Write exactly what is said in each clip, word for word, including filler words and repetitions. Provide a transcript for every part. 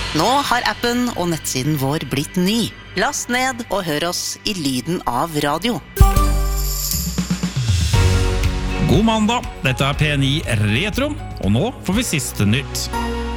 Nå har appen og nettsiden vår blitt ny. Last ned og hør oss i lyden av radio. God mandag, dette er P ni Retro, og nå får vi siste nytt.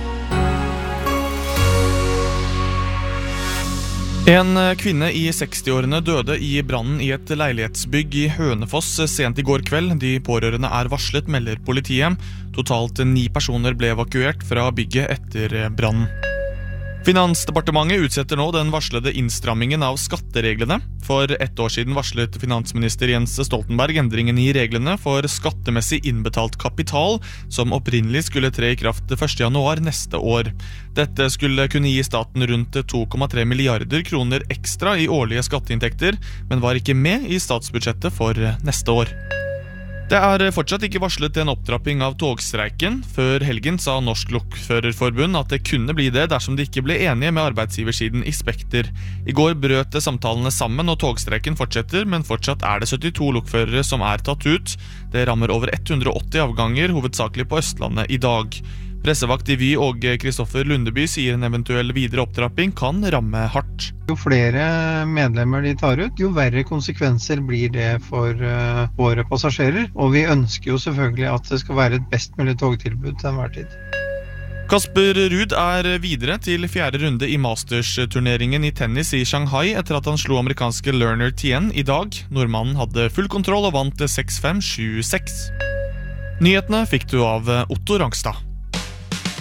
En kvinne i seksti-årene døde i brannen i et leilighetsbygg i Hønefoss sent i går kveld. De pårørende er varslet, melder politiet. Totalt ni personer ble evakuert fra bygget etter brannen. Finansdepartementet utsetter nå den varslede innstrammingen av skattereglene. For ett år siden varslet finansminister Jens Stoltenberg endringen i reglene for skattemessig innbetalt kapital, som opprinnelig skulle tre i kraft første januar neste år. Dette skulle kunne gi staten rundt to komma tre milliarder kroner ekstra i årlige skatteinntekter, men var ikke med i statsbudsjettet for neste år. Det er fortsatt ikke varslet en opptrapping av togstreiken. Før helgen sa Norsk Lokførerforbund at det kunne bli det dersom de ikke ble enige med arbeidsgiversiden i Spekter. I går brøt samtalene sammen og togstreiken fortsetter, men fortsatt er det syttito lokførere som er tatt ut. Det rammer over hundre og åtti avganger, hovedsakelig på Østlandet i dag. Pressevakt i Vy og Kristoffer Lundeby sier en eventuell videre opptrapping kan ramme hardt. Jo flere medlemmer de tar ut, jo verre konsekvenser blir det for uh, våre passasjerer. Og vi ønsker jo selvfølgelig at det skal være et best mulig togtilbud til enhver tid. Kasper Ruud er videre til fjerde runde i Masters-turneringen i tennis i Shanghai etter at han slo amerikanske Lerner Tien i dag. Nordmannen hadde full kontroll og vant seks fem sju seks. Nyhetene fikk du av Otto Rangstad.